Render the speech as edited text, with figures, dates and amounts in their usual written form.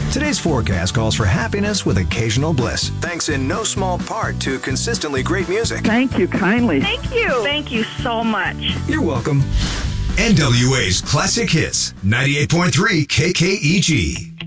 Today's forecast calls for happiness with occasional bliss, thanks in no small part to consistently great music. Thank you kindly. Thank you. Thank you so much. You're welcome. NWA's Classic Hits, 98.3 KKEG.